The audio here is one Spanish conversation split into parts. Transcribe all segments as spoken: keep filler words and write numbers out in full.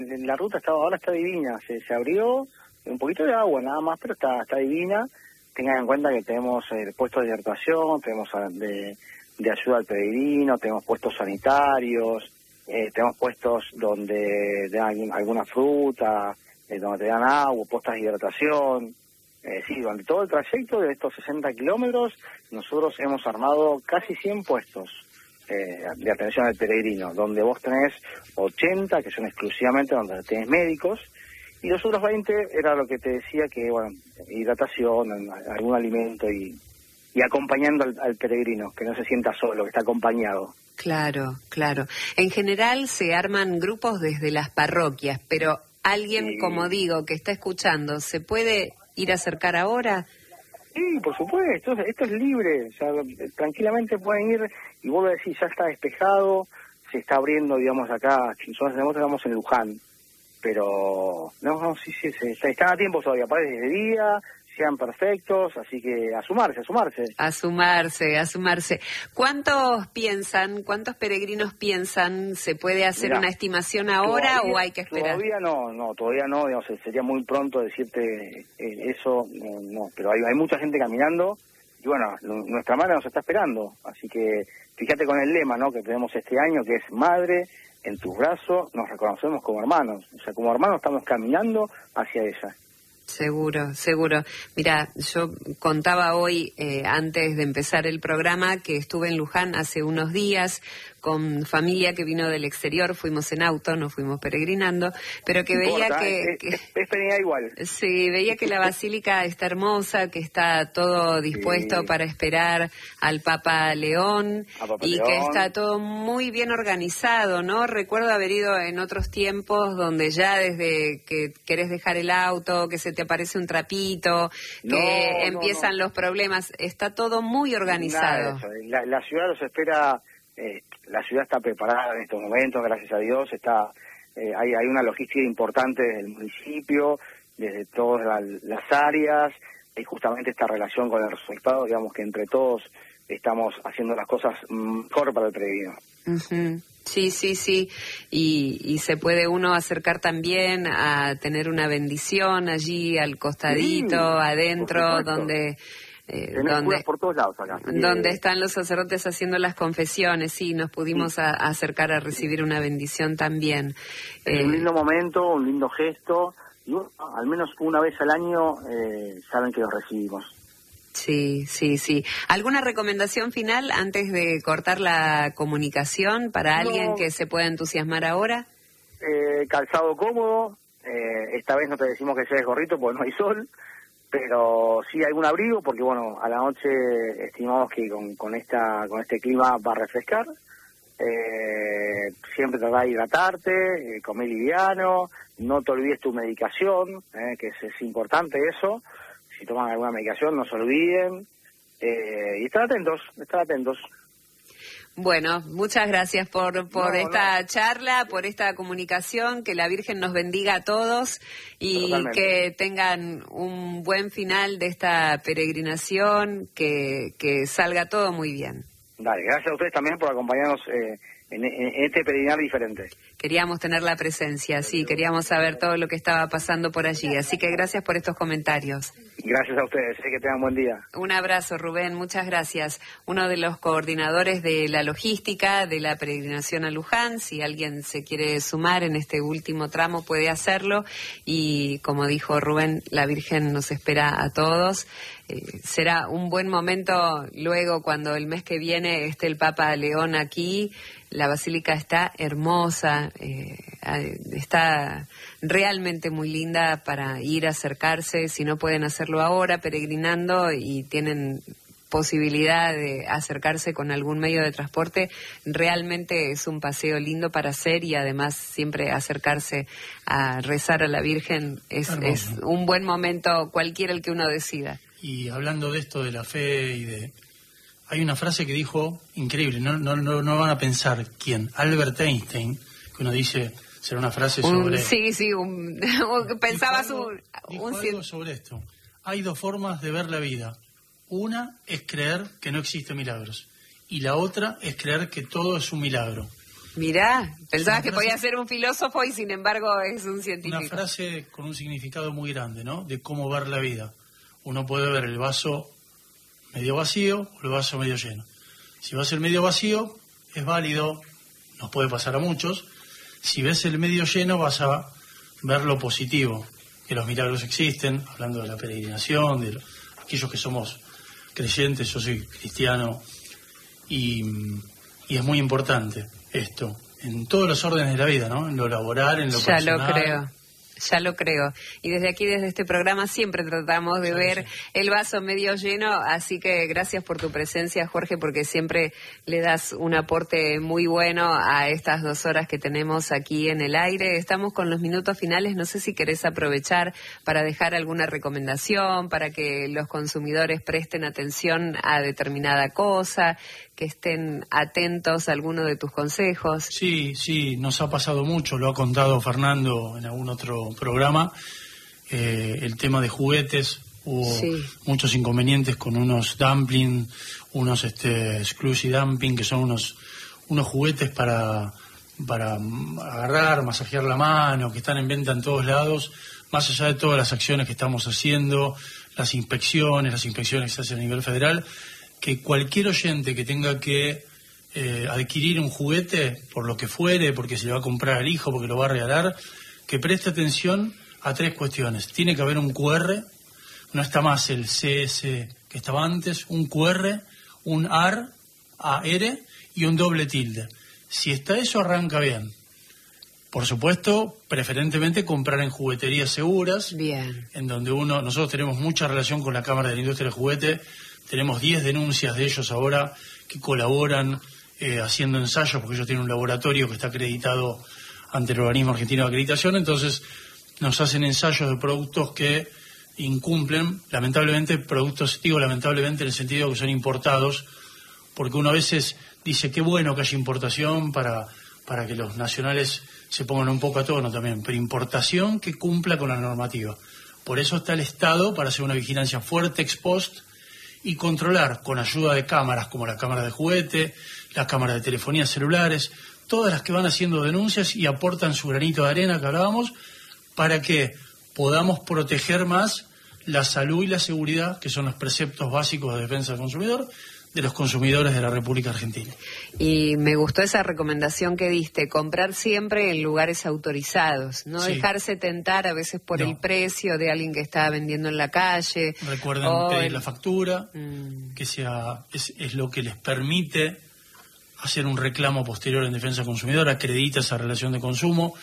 La ruta está, ahora está divina, se, se abrió un poquito de agua nada más, pero está, está divina. Tengan en cuenta que tenemos eh, puestos de hidratación, tenemos de, de ayuda al peregrino, tenemos puestos sanitarios, eh, tenemos puestos donde dan alguna fruta, eh, donde te dan agua, puestos de hidratación. Eh, sí, durante todo el trayecto de estos sesenta kilómetros, nosotros hemos armado casi cien puestos eh, de atención al peregrino, donde vos tenés ochenta, que son exclusivamente donde tenés médicos, y los otros veinte era lo que te decía, que bueno, hidratación, algún alimento y, y acompañando al, al peregrino, que no se sienta solo, que está acompañado. Claro, claro. En general se arman grupos desde las parroquias, pero alguien, sí, como digo, que está escuchando, ¿se puede ir a acercar ahora? Sí, por supuesto, esto es libre, o sea, tranquilamente pueden ir, y vuelvo a decir, ya está despejado, se está abriendo, digamos, acá, nosotros estamos en Luján, pero no, no, sí, sí, sí, están a tiempo todavía, parece de día, sean perfectos, así que a sumarse, a sumarse. A sumarse, a sumarse. ¿Cuántos piensan, cuántos peregrinos piensan, se puede hacer Mirá, una estimación ahora todavía, o hay que esperar? Todavía no, no, todavía no, digamos, sería muy pronto decirte eh, eso, no, no, pero hay, hay mucha gente caminando y bueno, nuestra madre nos está esperando, así que fíjate con el lema, ¿no?, que tenemos este año, que es Madre, en tus brazos nos reconocemos como hermanos, o sea, como hermanos estamos caminando hacia ella. Seguro, seguro. Mira, yo contaba hoy, eh, antes de empezar el programa, que estuve en Luján hace unos días con familia que vino del exterior, fuimos en auto, no fuimos peregrinando, pero que no veía importa, que... Es, que es, es peregrinar igual. Sí, veía que la basílica está hermosa, que está todo dispuesto sí. para esperar al Papa León Papa y León. que está todo muy bien organizado, ¿no? Recuerdo haber ido en otros tiempos donde ya desde que querés dejar el auto, que se te aparece un trapito, que no, empiezan no, no. los problemas, está todo muy organizado. La, la ciudad los espera... Eh, la ciudad está preparada en estos momentos, gracias a Dios, está eh, hay, hay una logística importante desde el municipio, desde todas la, las áreas, y justamente esta relación con el resultado, digamos que entre todos estamos haciendo las cosas mejor para el peregrino. Uh-huh. Sí, sí, sí, y, y se puede uno acercar también a tener una bendición allí al costadito, sí, adentro, donde... Eh, donde, por todos lados acá. Donde eh, están los sacerdotes haciendo las confesiones, sí, nos pudimos sí. a, a acercar a recibir una bendición también. Es eh, un lindo momento, un lindo gesto, y bueno, al menos una vez al año eh, saben que los recibimos. Sí, sí, sí. ¿Alguna recomendación final antes de cortar la comunicación para no, alguien que se pueda entusiasmar ahora? Eh, calzado cómodo, eh, esta vez no te decimos que lleves gorrito porque no hay sol, pero sí algún abrigo, porque bueno, a la noche estimamos que con, con esta con este clima va a refrescar. Eh, siempre tratar de hidratarte, eh, comer liviano, no te olvides tu medicación, eh, que es, es importante eso. Si toman alguna medicación, no se olviden. Eh, y estar atentos, estar atentos. Bueno, muchas gracias por por no, esta no. charla, por esta comunicación, que la Virgen nos bendiga a todos y Totalmente. que tengan un buen final de esta peregrinación, que, que salga todo muy bien. Dale, gracias a ustedes también por acompañarnos eh, en, en este peregrinar diferente. Queríamos tener la presencia, sí, queríamos saber todo lo que estaba pasando por allí, así que gracias por estos comentarios. Gracias a ustedes, que tengan buen día. Un abrazo, Rubén, muchas gracias. Uno de los coordinadores de la logística de la peregrinación a Luján, si alguien se quiere sumar en este último tramo puede hacerlo, y como dijo Rubén, la Virgen nos espera a todos. Eh, será un buen momento luego cuando el mes que viene esté el Papa León aquí. La basílica está hermosa, eh, está realmente muy linda para ir a acercarse, si no pueden hacerlo ahora, peregrinando, y tienen posibilidad de acercarse con algún medio de transporte, realmente es un paseo lindo para hacer, y además siempre acercarse a rezar a la Virgen es, es un buen momento, cualquiera el que uno decida. Y hablando de esto de la fe y de... Hay una frase que dijo, increíble, no, no, no, no van a pensar quién, Albert Einstein, que uno dice, será una frase sobre... Un, sí, sí, un, pensabas dijo algo, un... Dijo un algo sobre esto. Hay dos formas de ver la vida. Una es creer que no existen milagros, y la otra es creer que todo es un milagro. Mirá, pensabas que frase, podía ser un filósofo y sin embargo es un científico. Una frase con un significado muy grande, ¿no? De cómo ver la vida. Uno puede ver el vaso medio vacío o el vaso medio lleno. Si ves el medio vacío, es válido, nos puede pasar a muchos. Si ves el medio lleno, vas a ver lo positivo, que los milagros existen, hablando de la peregrinación, de aquellos que somos creyentes, yo soy cristiano, y, y es muy importante esto, en todos los órdenes de la vida, ¿no? En lo laboral, en lo ya personal. Ya lo creo. Ya lo creo. Y desde aquí, desde este programa, siempre tratamos de sí, ver sí. el vaso medio lleno, así que gracias por tu presencia, Jorge, porque siempre le das un aporte muy bueno a estas dos horas que tenemos aquí en el aire. Estamos con los minutos finales, no sé si querés aprovechar para dejar alguna recomendación, para que los consumidores presten atención a determinada cosa, que estén atentos a alguno de tus consejos. Sí, sí, nos ha pasado mucho, lo ha contado Fernando en algún otro programa, eh, el tema de juguetes, hubo sí. muchos inconvenientes con unos dumpling, unos este, Sclushy dumpling, que son unos unos juguetes para, para agarrar, masajear la mano, que están en venta en todos lados, más allá de todas las acciones que estamos haciendo, las inspecciones, las inspecciones que se hacen a nivel federal, que cualquier oyente que tenga que eh, adquirir un juguete, por lo que fuere, porque se le va a comprar al hijo, porque lo va a regalar, que preste atención a tres cuestiones. Tiene que haber un cu erre, no está más el ce ese que estaba antes, un cu erre, un ar, a erre y un doble tilde. Si está eso, arranca bien. Por supuesto, preferentemente comprar en jugueterías seguras, bien. En donde uno, nosotros tenemos mucha relación con la Cámara de la Industria del Juguete, tenemos diez denuncias de ellos ahora que colaboran eh, haciendo ensayos, porque ellos tienen un laboratorio que está acreditado ante el Organismo Argentino de Acreditación, entonces nos hacen ensayos de productos que incumplen, lamentablemente, productos, digo lamentablemente en el sentido que son importados, porque uno a veces dice qué bueno que haya importación para, para que los nacionales se pongan un poco a tono también, pero importación que cumpla con la normativa. Por eso está el Estado para hacer una vigilancia fuerte ex post y controlar con ayuda de cámaras como la cámara de juguete, las cámaras de telefonía celulares, todas las que van haciendo denuncias y aportan su granito de arena que hablábamos, para que podamos proteger más la salud y la seguridad, que son los preceptos básicos de defensa del consumidor, de los consumidores de la República Argentina. Y me gustó esa recomendación que diste, comprar siempre en lugares autorizados, no sí. dejarse tentar a veces por no. el precio de alguien que está vendiendo en la calle. Recuerden pedir el... la factura, mm. que sea es, es lo que les permite hacer un reclamo posterior en defensa del consumidor, acredita esa relación de consumo.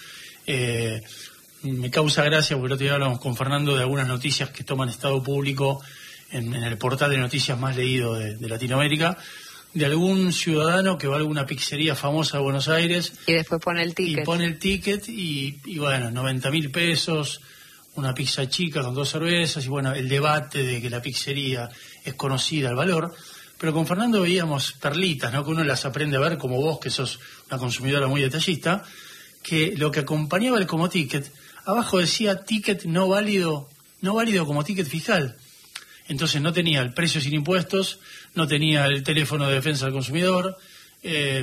Eh, me causa gracia, porque el otro día hablamos con Fernando de algunas noticias que toman estado público en, en el portal de noticias más leído de, de Latinoamérica, de algún ciudadano que va a alguna pizzería famosa de Buenos Aires. Y después pone el ticket. Y pone el ticket y, y bueno, noventa mil pesos, una pizza chica con dos cervezas, y bueno, el debate de que la pizzería es conocida, el valor. Pero con Fernando veíamos perlitas, ¿no? Que uno las aprende a ver, como vos, que sos una consumidora muy detallista, que lo que acompañaba el como ticket, abajo decía ticket no válido, no válido como ticket fiscal. Entonces no tenía el precio sin impuestos, no tenía el teléfono de defensa del consumidor. Eh,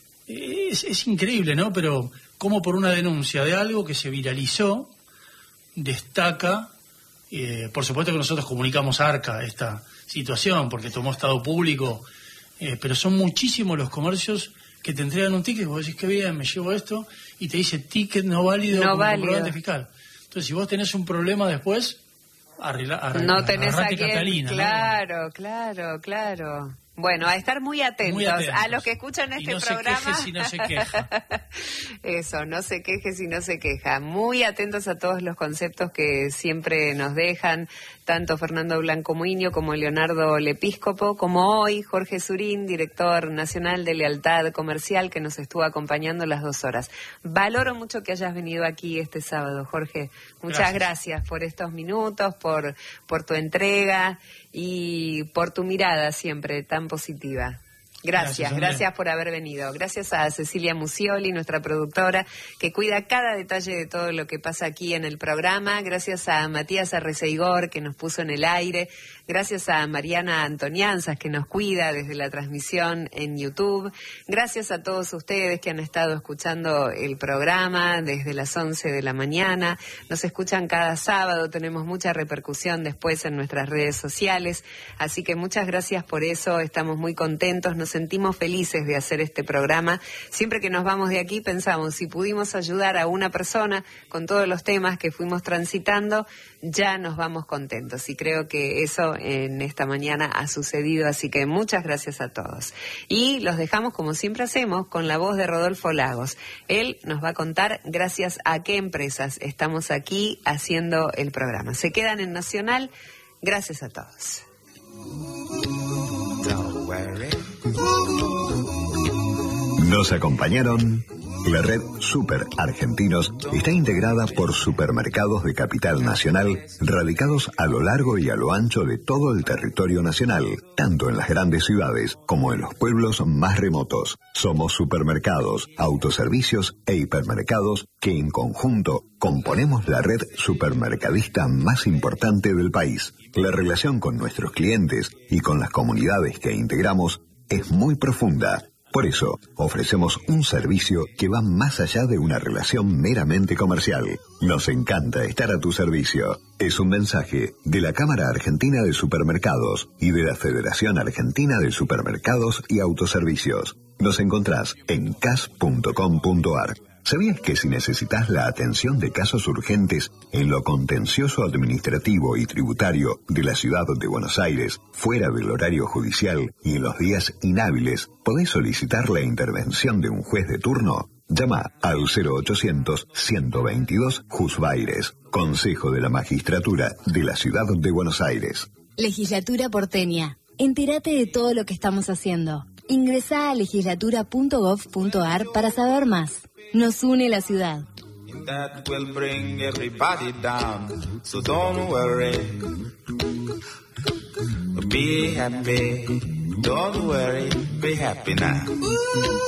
es, es increíble, ¿no? Pero cómo por una denuncia de algo que se viralizó, destaca, eh, por supuesto que nosotros comunicamos a ARCA esta situación, porque tomó estado público, eh, pero son muchísimos los comercios que te entregan un ticket, vos decís, qué bien, me llevo esto, y te dice ticket no válido no como válido. comprobante fiscal. Entonces, si vos tenés un problema después, arregla, arregla, no tenés a quién, Catalina, claro, ¿no? claro, claro. Bueno, a estar muy atentos, muy atentos a los que escuchan este y no programa. Se queje si no se queja. Eso, no se queje si no se queja. Muy atentos a todos los conceptos que siempre nos dejan, tanto Fernando Blanco Muiño como Leonardo Lepíscopo, como hoy Jorge Surín, director nacional de Lealtad Comercial, que nos estuvo acompañando las dos horas. Valoro mucho que hayas venido aquí este sábado, Jorge. Muchas gracias, gracias por estos minutos, por, por tu entrega y por tu mirada siempre tan positiva. Gracias, gracias, gracias por haber venido. Gracias a Cecilia Musioli, nuestra productora, que cuida cada detalle de todo lo que pasa aquí en el programa. Gracias a Matías Arreceigor, que nos puso en el aire. Gracias a Mariana Antonianzas, que nos cuida desde la transmisión en YouTube. Gracias a todos ustedes que han estado escuchando el programa desde las once de la mañana. Nos escuchan cada sábado, tenemos mucha repercusión después en nuestras redes sociales. Así que muchas gracias por eso, estamos muy contentos, nos sentimos felices de hacer este programa. Siempre que nos vamos de aquí pensamos, si pudimos ayudar a una persona con todos los temas que fuimos transitando, ya nos vamos contentos. Y creo que eso en esta mañana ha sucedido, así que muchas gracias a todos. Y los dejamos, como siempre hacemos, con la voz de Rodolfo Lagos. Él nos va a contar gracias a qué empresas estamos aquí haciendo el programa. Se quedan en Nacional. Gracias a todos. Nos acompañaron. La red Super Argentinos está integrada por supermercados de capital nacional radicados a lo largo y a lo ancho de todo el territorio nacional, tanto en las grandes ciudades como en los pueblos más remotos. Somos supermercados, autoservicios e hipermercados que en conjunto componemos la red supermercadista más importante del país. La relación con nuestros clientes y con las comunidades que integramos es muy profunda. Por eso, ofrecemos un servicio que va más allá de una relación meramente comercial. Nos encanta estar a tu servicio. Es un mensaje de la Cámara Argentina de Supermercados y de la Federación Argentina de Supermercados y Autoservicios. Nos encontrás en c a s punto com punto a r. ¿Sabías que si necesitas la atención de casos urgentes en lo contencioso administrativo y tributario de la ciudad de Buenos Aires, fuera del horario judicial y en los días inhábiles, podés solicitar la intervención de un juez de turno? Llama al cero ochocientos, ciento veintidós, Jusbaires, Consejo de la Magistratura de la Ciudad de Buenos Aires. Legislatura porteña. Entérate de todo lo que estamos haciendo. Ingresá a legislatura punto gov punto a r para saber más. Nos une la ciudad. That will bring everybody down, so don't worry. Be happy, don't worry, be happy now.